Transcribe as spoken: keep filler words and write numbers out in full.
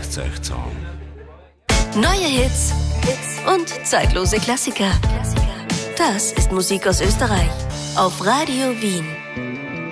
achtundsechzig. Neue Hits und zeitlose Klassiker. Das ist Musik aus Österreich auf Radio Wien.